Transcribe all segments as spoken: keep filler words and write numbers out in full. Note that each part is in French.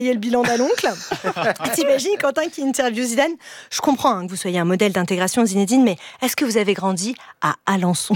Il y a le bilan d'un oncle. T'imagines Quentin qui interviewe Zidane. Je comprends hein, que vous soyez un modèle d'intégration, Zinedine, mais est-ce que vous avez grandi à Alençon?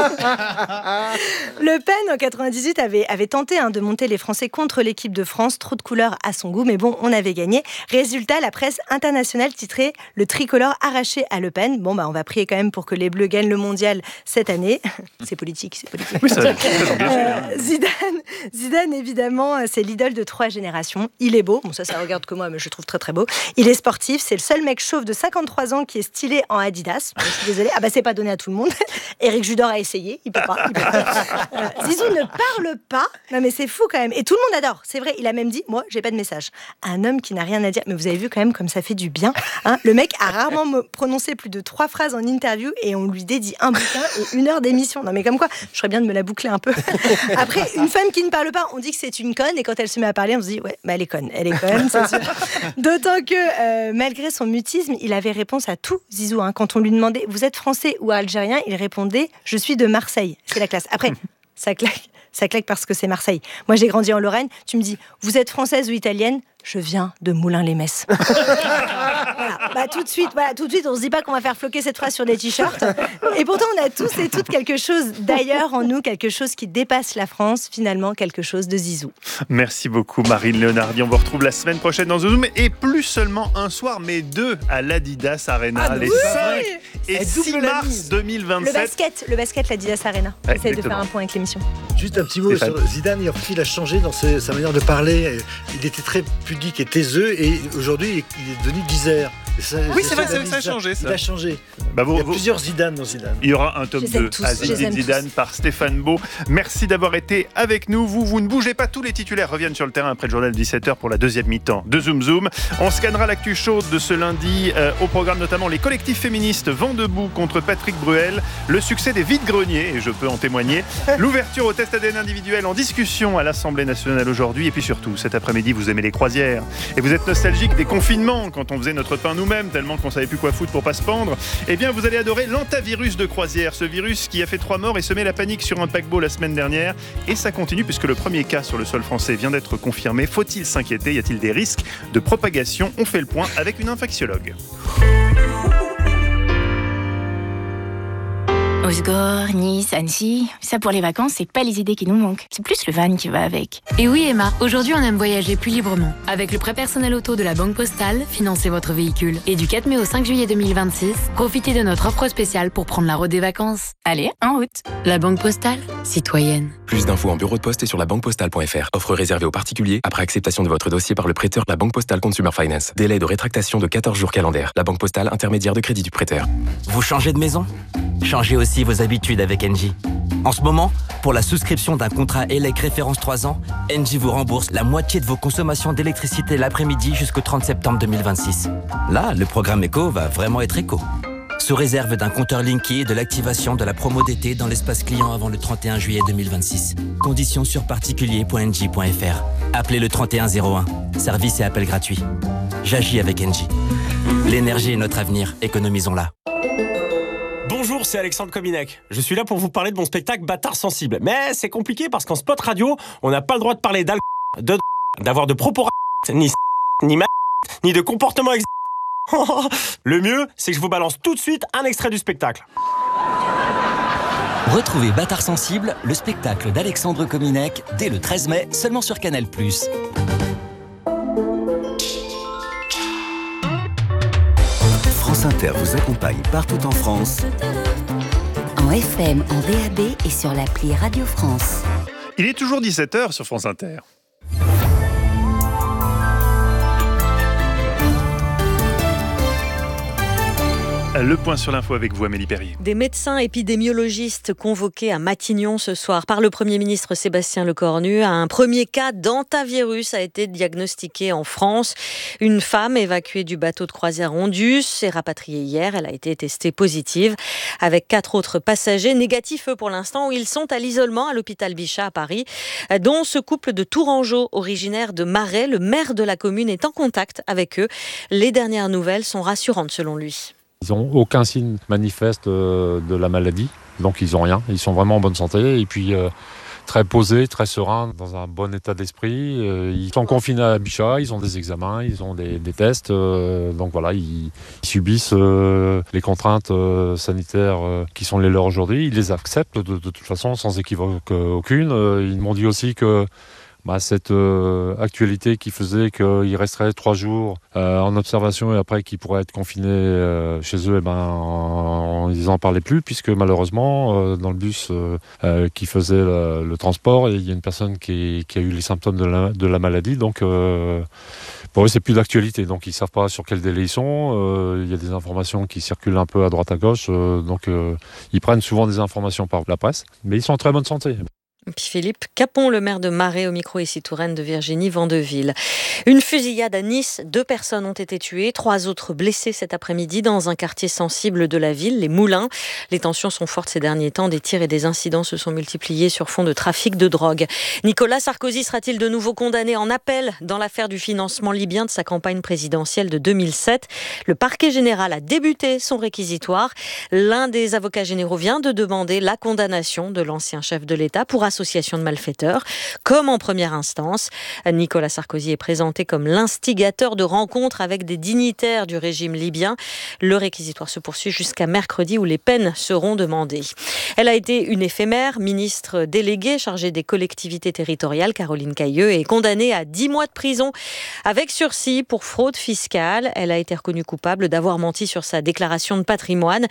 Le Pen, en quatre-vingt-dix-huit, avait, avait tenté hein, de monter les Français contre l'équipe de France. Trop de couleurs à son goût, mais bon, on avait gagné. Résultat, la presse internationale titrait « Le tricolore arraché à Le Pen ». Bon, bah, on va prier quand même pour que les Bleus gagnent le mondial cette année. C'est politique, c'est politique. Oui, ça, euh, Zidane, Zidane, évidemment, c'est l'idole de trois générations. Il est beau, bon ça, ça regarde que moi, mais je le trouve très très beau. Il est sportif, c'est le seul mec chauve de cinquante-trois ans qui est stylé en Adidas. Bon, je suis désolée, ah bah c'est pas donné à tout le monde. Éric Judor a essayé, il peut pas. Il peut pas. Euh, Zizou ne parle pas, non mais c'est fou quand même. Et tout le monde adore, c'est vrai, il a même dit, moi j'ai pas de message. Un homme qui n'a rien à dire, mais vous avez vu quand même comme ça fait du bien. Hein, le mec a rarement prononcé plus de trois phrases en interview et on lui dédie un bouquin et une heure d'émission. Non mais comme quoi, je ferais bien de me la boucler un peu. Après, une femme qui ne parle pas, on dit que c'est une conne et quand elle se met à parler, on se dit, ouais, bah elle est conne, elle est conne, c'est sûr. D'autant que, euh, malgré son mutisme, il avait réponse à tout, Zizou. Hein. Quand on lui demandait, vous êtes français ou algérien, il répondait, je suis de Marseille. C'est la classe. Après, ça claque, ça claque parce que c'est Marseille. Moi, j'ai grandi en Lorraine. Tu me dis, vous êtes française ou italienne? Je viens de Moulins-les-Metz. Voilà. Bah, tout de suite, voilà, tout de suite, on se dit pas qu'on va faire floquer cette phrase sur des t-shirts. Et pourtant, on a tous et toutes quelque chose d'ailleurs en nous, quelque chose qui dépasse la France, finalement, quelque chose de Zizou. Merci beaucoup, Marine Léonardi. On vous retrouve la semaine prochaine dans The Zoom. Et plus seulement un soir, mais deux à l'Adidas Arena. Ah, les oui cinq et six mars deux mille vingt-sept. Le basket, le basket, l'Adidas Arena. Ouais, Essaye de faire un point avec l'émission. Juste un petit mot sur Zidane. En fait, il a changé dans ses, sa manière de parler. Il était très pudique et taiseux et aujourd'hui il est devenu disert. Ça, oui, c'est vrai, ça, ça a changé. Ça. Il a changé. Bah, vous, il y a vous... plusieurs Zidane dans Zidane. Il y aura un top deux à Zinedine Zidane par Stéphane Beau. Merci d'avoir été avec nous. Vous, vous ne bougez pas. Tous les titulaires reviennent sur le terrain après le journal de dix-sept heures pour la deuxième mi-temps de Zoom Zoom. On scannera l'actu chaude de ce lundi. Euh, au programme notamment les collectifs féministes Vent debout contre Patrick Bruel. Le succès des vides-greniers, et je peux en témoigner. L'ouverture au test A D N individuel en discussion à l'Assemblée nationale aujourd'hui. Et puis surtout, cet après-midi, vous aimez les croisières. Et vous êtes nostalgique des confinements quand on faisait notre pain nous-mêmes tellement qu'on savait plus quoi foutre pour pas se pendre. Eh bien, vous allez adorer l'antavirus de croisière, ce virus qui a fait trois morts et semé la panique sur un paquebot la semaine dernière. Et ça continue puisque le premier cas sur le sol français vient d'être confirmé. Faut-il s'inquiéter? Y a-t-il des risques de propagation? On fait le point avec une infectiologue. Osgore, Nice, Annecy, ça pour les vacances, c'est pas les idées qui nous manquent. C'est plus le van qui va avec. Et oui Emma, aujourd'hui on aime voyager plus librement. Avec le prêt personnel auto de la Banque Postale, financez votre véhicule. Et du quatre mai au cinq juillet deux mille vingt-six, profitez de notre offre spéciale pour prendre la route des vacances. Allez, en route. La Banque Postale, citoyenne. Plus d'infos en bureau de poste et sur la banque postale point f r. Offre réservée aux particuliers après acceptation de votre dossier par le prêteur La Banque Postale Consumer Finance. Délai de rétractation de quatorze jours calendaires. La Banque Postale, intermédiaire de crédit du prêteur. Vous changez de maison? Changez aussi vos habitudes avec Engie. En ce moment, pour la souscription d'un contrat E L E C référence trois ans, Engie vous rembourse la moitié de vos consommations d'électricité l'après-midi jusqu'au trente septembre deux mille vingt-six. Là, le programme éco va vraiment être éco. Sous réserve d'un compteur Linky et de l'activation de la promo d'été dans l'espace client avant le trente et un juillet deux mille vingt-six. Conditions sur particulier point engie point f r. Appelez le trente et un zéro un. Service et appel gratuit. J'agis avec Engie. L'énergie est notre avenir. Économisons-la. Bonjour, c'est Alexandre Kominek. Je suis là pour vous parler de mon spectacle Bâtard sensible. Mais c'est compliqué parce qu'en spot radio, on n'a pas le droit de parler d'alcool, de d'avoir de propos ni ni ma ni de comportement ex. Le mieux, c'est que je vous balance tout de suite un extrait du spectacle. Retrouvez Bâtard sensible, le spectacle d'Alexandre Kominek, dès le treize mai, seulement sur Canal plus. France Inter vous accompagne partout en France. En F M, en D A B et sur l'appli Radio France. Il est toujours dix-sept heures sur France Inter. Le point sur l'info avec vous, Amélie Perrier. Des médecins épidémiologistes convoqués à Matignon ce soir par le Premier ministre Sébastien Lecornu. Un premier cas d'antavirus a été diagnostiqué en France. Une femme évacuée du bateau de croisière Ondus est rapatriée hier. Elle a été testée positive avec quatre autres passagers négatifs pour l'instant où ils sont à l'isolement à l'hôpital Bichat à Paris, dont ce couple de Tourangeau originaire de Marais. Le maire de la commune est en contact avec eux. Les dernières nouvelles sont rassurantes selon lui. Ils n'ont aucun signe manifeste de la maladie, donc ils n'ont rien. Ils sont vraiment en bonne santé. Et puis, euh, très posés, très sereins, dans un bon état d'esprit. Euh, ils sont confinés à Bichat, ils ont des examens, ils ont des, des tests. Euh, donc voilà, ils, ils subissent euh, les contraintes euh, sanitaires euh, qui sont les leurs aujourd'hui. Ils les acceptent de, de toute façon, sans équivoque euh, aucune. Euh, ils m'ont dit aussi que Bah, cette euh, actualité qui faisait qu'ils resteraient trois jours euh, en observation et après qu'ils pourraient être confinés euh, chez eux, et ben, en, en, ils n'en parlaient plus puisque malheureusement, euh, dans le bus euh, euh, qui faisait le, le transport, il y a une personne qui, qui a eu les symptômes de la, de la maladie. Donc, euh, pour eux, c'est plus d'actualité. Donc, ils ne savent pas sur quel délai ils sont. Euh, il y a des informations qui circulent un peu à droite à gauche. Euh, donc, euh, ils prennent souvent des informations par la presse. Mais ils sont en très bonne santé. Puis Philippe Capon, le maire de Marais, au micro ici Touraine de Virginie Vandeville. Une fusillade à Nice, deux personnes ont été tuées, trois autres blessées cet après-midi dans un quartier sensible de la ville, les Moulins. Les tensions sont fortes ces derniers temps, des tirs et des incidents se sont multipliés sur fond de trafic de drogue. Nicolas Sarkozy sera-t-il de nouveau condamné en appel dans l'affaire du financement libyen de sa campagne présidentielle de deux mille sept ? Le parquet général a débuté son réquisitoire. L'un des avocats généraux vient de demander la condamnation de l'ancien chef de l'État pour association de malfaiteurs, comme en première instance. Nicolas Sarkozy est présenté comme l'instigateur de rencontres avec des dignitaires du régime libyen. Le réquisitoire se poursuit jusqu'à mercredi où les peines seront demandées. Elle a été une éphémère, ministre déléguée chargée des collectivités territoriales, Caroline Cayeux, est condamnée à dix mois de prison avec sursis pour fraude fiscale. Elle a été reconnue coupable d'avoir menti sur sa déclaration de patrimoine.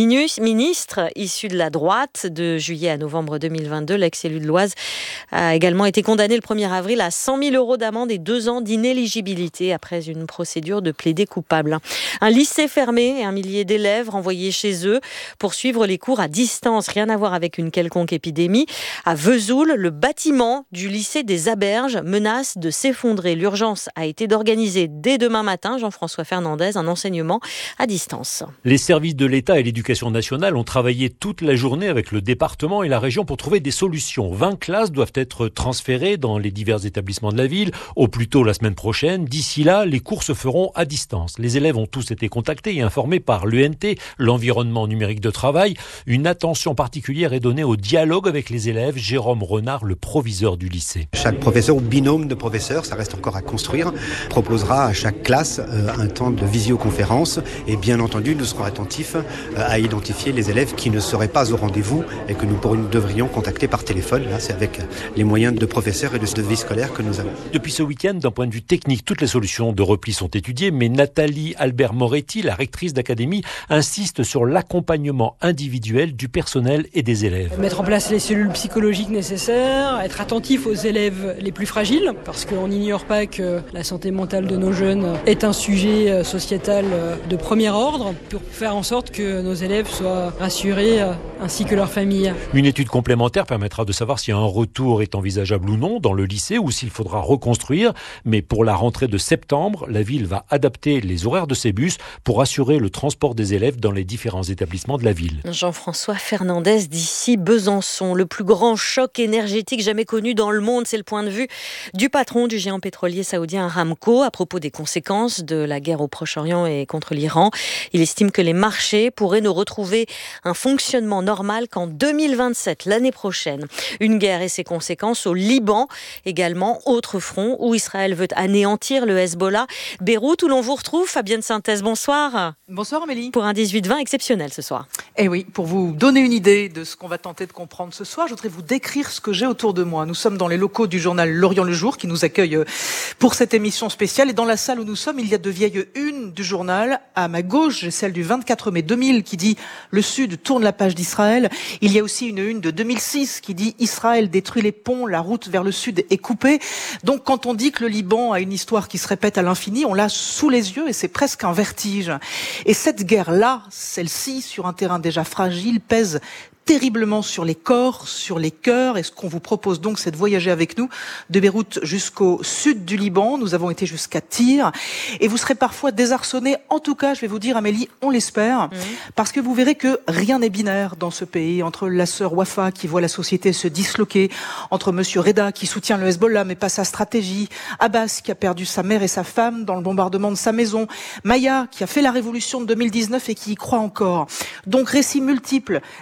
Ministre issue de la droite de juillet à novembre deux mille vingt-deux, l'ex-élu de l'Oise a également été condamné le premier avril à cent mille euros d'amende et deux ans d'inéligibilité après une procédure de plaidé coupable. Un lycée fermé et un millier d'élèves renvoyés chez eux pour suivre les cours à distance. Rien à voir avec une quelconque épidémie. À Vesoul, le bâtiment du lycée des Aberges menace de s'effondrer. L'urgence a été d'organiser dès demain matin, Jean-François Fernandez, un enseignement à distance. Les services de l'État et l'Éducation nationale ont travaillé toute la journée avec le département et la région pour trouver des solutions. vingt classes doivent être transférées dans les divers établissements de la ville, au plus tôt la semaine prochaine. D'ici là, les cours se feront à distance. Les élèves ont tous été contactés et informés par l'U N T, l'environnement numérique de travail. Une attention particulière est donnée au dialogue avec les élèves. Jérôme Renard, le proviseur du lycée. Chaque professeur ou binôme de professeurs, ça reste encore à construire, proposera à chaque classe euh, un temps de visioconférence et bien entendu, nous serons attentifs euh, à identifier les élèves qui ne seraient pas au rendez-vous et que nous pourrions, devrions contacter par téléphone. Là, c'est avec les moyens de professeurs et de, de vie scolaire que nous avons. Depuis ce week-end, d'un point de vue technique, toutes les solutions de repli sont étudiées, mais Nathalie Albert-Moretti, la rectrice d'académie, insiste sur l'accompagnement individuel du personnel et des élèves. Mettre en place les cellules psychologiques nécessaires, être attentif aux élèves les plus fragiles, parce qu'on n'ignore pas que la santé mentale de nos jeunes est un sujet sociétal de premier ordre, pour faire en sorte que nos élèves soient rassurés, ainsi que leurs familles. Une étude complémentaire permettra de savoir si un retour est envisageable ou non dans le lycée ou s'il faudra reconstruire. Mais pour la rentrée de septembre, la ville va adapter les horaires de ses bus pour assurer le transport des élèves dans les différents établissements de la ville. Jean-François Fernandez d'ici Besançon. Le plus grand choc énergétique jamais connu dans le monde, c'est le point de vue du patron du géant pétrolier saoudien Aramco à propos des conséquences de la guerre au Proche-Orient et contre l'Iran. Il estime que les marchés pourraient ne retrouver un fonctionnement normal qu'en deux mille vingt-sept, l'année prochaine. Une guerre et ses conséquences au Liban, également autre front où Israël veut anéantir le Hezbollah. Beyrouth, où l'on vous retrouve, Fabienne Synthèse, bonsoir. Bonsoir Amélie. Pour un dix-huit vingt exceptionnel ce soir. Eh oui, pour vous donner une idée de ce qu'on va tenter de comprendre ce soir, je voudrais vous décrire ce que j'ai autour de moi. Nous sommes dans les locaux du journal L'Orient le Jour qui nous accueille pour cette émission spéciale. Et dans la salle où nous sommes, il y a de vieilles unes du journal. À ma gauche, j'ai celle du vingt-quatre mai deux mille qui dit « Le Sud tourne la page d'Israël ». Il y a aussi une une de deux mille six qui dit « Israël détruit les ponts, la route vers le Sud est coupée ». Donc quand on dit que le Liban a une histoire qui se répète à l'infini, on l'a sous les yeux et c'est presque un vertige. Et cette guerre-là, celle-ci, sur un terrain déjà fragile, pèse terriblement sur les corps, sur les cœurs. Et ce qu'on vous propose donc, c'est de voyager avec nous de Beyrouth jusqu'au sud du Liban. Nous avons été jusqu'à Tyr. Et vous serez parfois désarçonnés. En tout cas, je vais vous dire, Amélie, on l'espère. Mmh. Parce que vous verrez que rien n'est binaire dans ce pays. Entre la sœur Wafa qui voit la société se disloquer, entre monsieur Reda qui soutient le Hezbollah mais pas sa stratégie, Abbas qui a perdu sa mère et sa femme dans le bombardement de sa maison, Maya qui a fait la révolution de deux mille dix-neuf et qui y croit encore. Donc récits multiples, récits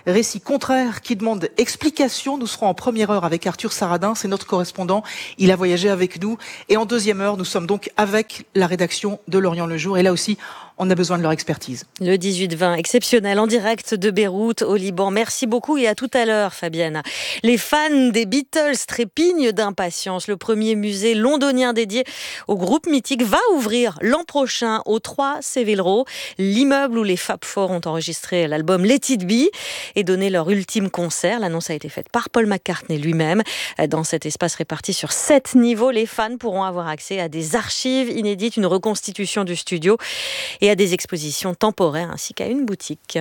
contraire qui demande explication. Nous serons en première heure avec Arthur Saradin, c'est notre correspondant. Il a voyagé avec nous. Et en deuxième heure, nous sommes donc avec la rédaction de L'Orient le Jour. Et là aussi, on a besoin de leur expertise. Le dix-huit vingt exceptionnel en direct de Beyrouth au Liban. Merci beaucoup et à tout à l'heure, Fabienne. Les fans des Beatles trépignent d'impatience. Le premier musée londonien dédié au groupe mythique va ouvrir l'an prochain au trois Savile Row, l'immeuble où les Fab Four ont enregistré l'album Let It Be et donné leur ultime concert. L'annonce a été faite par Paul McCartney lui-même. Dans cet espace réparti sur sept niveaux, les fans pourront avoir accès à des archives inédites, une reconstitution du studio et à des expositions temporaires ainsi qu'à une boutique.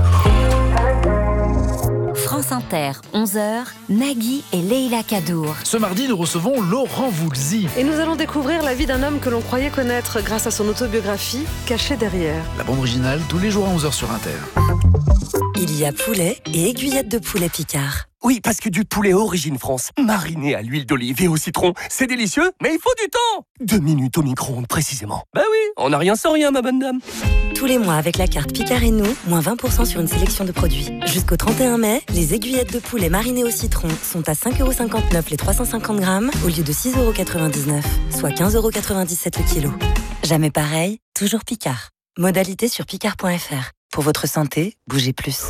France Inter, onze heures, Nagui et Leïla Kadour. Ce mardi, nous recevons Laurent Voulzy. Et nous allons découvrir la vie d'un homme que l'on croyait connaître grâce à son autobiographie, Caché derrière. La bande originale, tous les jours à onze heures sur Inter. Il y a poulet et aiguillettes de poulet Picard. Oui, parce que du poulet origine France, mariné à l'huile d'olive et au citron, c'est délicieux, mais il faut du temps. Deux minutes au micro-ondes, précisément. Bah oui, on n'a rien sans rien, ma bonne dame. Tous les mois, avec la carte Picard et nous, moins vingt pour cent sur une sélection de produits. Jusqu'au trente et un mai, les aiguillettes de poulet marinées au citron sont à cinq euros cinquante-neuf les trois cent cinquante grammes au lieu de six euros quatre-vingt-dix-neuf, soit quinze euros quatre-vingt-dix-sept le kilo. Jamais pareil, toujours Picard. Modalité sur picard point f r. Pour votre santé, bougez plus.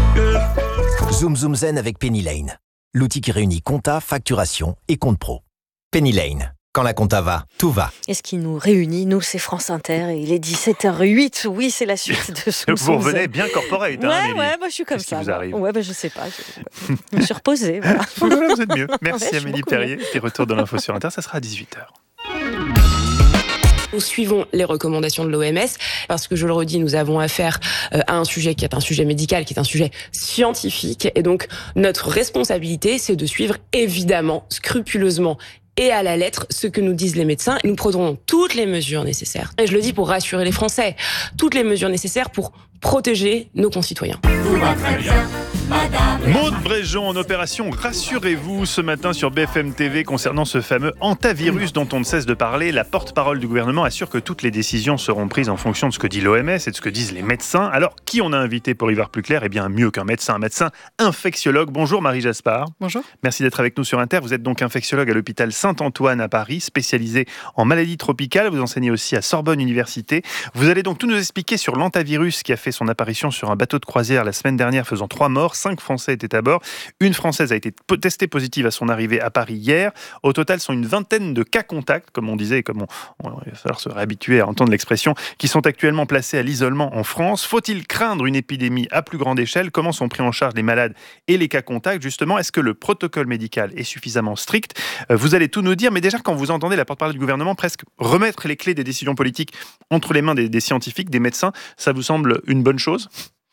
Zoom Zoom Zen avec Penny Lane. L'outil qui réunit compta, facturation et compte pro. Penny Lane. Quand la compta va, tout va. Et ce qui nous réunit, nous, c'est France Inter et il est dix-sept heures huit. Oui, c'est la suite de Zoom Zoom Zen. Vous revenez bien corporate, hein, Ouais, Amélie. ouais, moi je suis comme Qu'est-ce ça. qui vous arrive Ouais, ben je sais pas. Je, je me suis reposée. Voilà. Voilà, vous êtes mieux. Merci Ouais, Amélie Perrier. Et retour de l'info sur Inter, ça sera à dix-huit heures. Nous suivons les recommandations de l'O M S parce que, je le redis, nous avons affaire à un sujet qui est un sujet médical, qui est un sujet scientifique. Et donc, notre responsabilité, c'est de suivre évidemment, scrupuleusement et à la lettre ce que nous disent les médecins. Nous prendrons toutes les mesures nécessaires. Et je le dis pour rassurer les Français, toutes les mesures nécessaires pour protéger nos concitoyens. Tout va très bien, madame. Maude Bréjon en opération Rassurez-vous ce matin sur B F M T V concernant ce fameux hantavirus dont on ne cesse de parler. La porte-parole du gouvernement assure que toutes les décisions seront prises en fonction de ce que dit l'O M S et de ce que disent les médecins. Alors, qui on a invité pour y voir plus clair ? Eh bien, mieux qu'un médecin, un médecin infectiologue. Bonjour Marie Jaspard. Bonjour. Merci d'être avec nous sur Inter. Vous êtes donc infectiologue à l'hôpital Saint-Antoine à Paris, spécialisé en maladies tropicales. Vous enseignez aussi à Sorbonne Université. Vous allez donc tout nous expliquer sur l'hantavirus qui a fait son apparition sur un bateau de croisière la semaine dernière, faisant trois morts. Cinq Français étaient à bord. Une Française a été testée positive à son arrivée à Paris hier. Au total, ce sont une vingtaine de cas contacts, comme on disait, et comme on, on, il va falloir se réhabituer à entendre l'expression, qui sont actuellement placés à l'isolement en France. Faut-il craindre une épidémie à plus grande échelle ? Comment sont pris en charge les malades et les cas contacts ? Justement, est-ce que le protocole médical est suffisamment strict ? Vous allez tout nous dire, mais déjà, quand vous entendez la porte-parole du gouvernement presque remettre les clés des décisions politiques entre les mains des, des scientifiques, des médecins, ça vous semble une bonne chose ?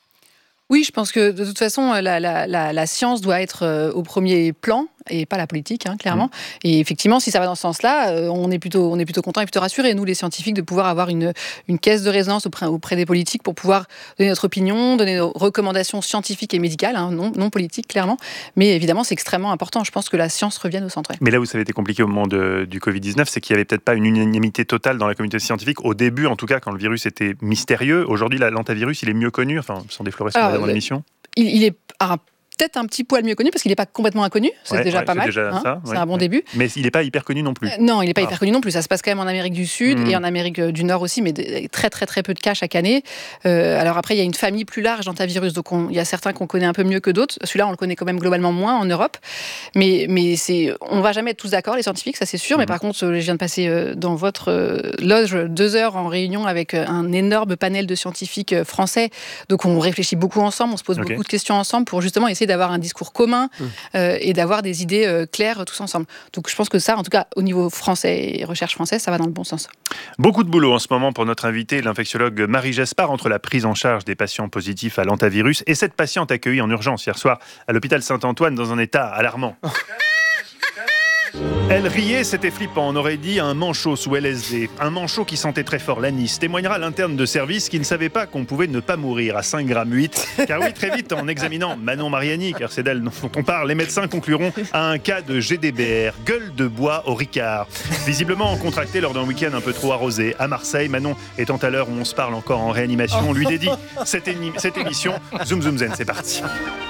Oui, je pense que de toute façon, la, la, la, la science doit être euh, au premier plan et pas la politique, hein, clairement. Mmh. Et effectivement, si ça va dans ce sens-là, euh, on est plutôt, on est plutôt content et plutôt rassurés, nous les scientifiques, de pouvoir avoir une, une caisse de résonance auprès, auprès des politiques pour pouvoir donner notre opinion, donner nos recommandations scientifiques et médicales, hein, non, non politiques, clairement. Mais évidemment, c'est extrêmement important. Je pense que la science revienne au centre. Mais là où ça avait été compliqué au moment de, du covid dix-neuf, c'est qu'il n'y avait peut-être pas une unanimité totale dans la communauté scientifique, au début, en tout cas, quand le virus était mystérieux. Aujourd'hui, l'hantavirus, il est mieux connu, enfin, sans déflorer ce qu'on a dans l'émission. Il, il est ah, peut-être un petit poil mieux connu parce qu'il n'est pas complètement inconnu, c'est ouais, déjà ouais, pas c'est mal, déjà hein, ça, c'est ouais, un bon ouais. début. Mais il n'est pas hyper connu non plus. Euh, non, il n'est pas ah. hyper connu non plus, ça se passe quand même en Amérique du Sud mmh. et en Amérique du Nord aussi, mais très très très peu de cas chaque année. Euh, alors après, il y a une famille plus large d'hantavirus, donc il y a certains qu'on connaît un peu mieux que d'autres. Celui-là, on le connaît quand même globalement moins en Europe, mais, mais c'est, on ne va jamais être tous d'accord, les scientifiques, ça c'est sûr, mmh. mais par contre, je viens de passer dans votre loge deux heures en réunion avec un énorme panel de scientifiques français, donc on réfléchit beaucoup ensemble, on se pose okay. beaucoup de questions ensemble pour justement essayer d'avoir un discours commun Mmh. Euh, et d'avoir des idées euh, claires tous ensemble. Donc je pense que ça, en tout cas au niveau français et recherche française, ça va dans le bon sens. Beaucoup de boulot en ce moment pour notre invitée, l'infectiologue Marie Jaspard, entre la prise en charge des patients positifs à l'hantavirus et cette patiente accueillie en urgence hier soir à l'hôpital Saint-Antoine dans un état alarmant. Elle riait, c'était flippant, on aurait dit un manchot sous L S D. Un manchot qui sentait très fort l'anis. Témoignera l'interne de service qui ne savait pas qu'on pouvait ne pas mourir à cinq virgule huit grammes. Car oui, très vite, en examinant Manon Mariani, car c'est d'elle dont on parle, les médecins concluront à un cas de G D B R, gueule de bois au Ricard. Visiblement contracté lors d'un week-end un peu trop arrosé. À Marseille, Manon étant à l'heure où on se parle encore en réanimation, on lui dédie cette, émi- cette émission. Zoom Zoom Zen, c'est parti.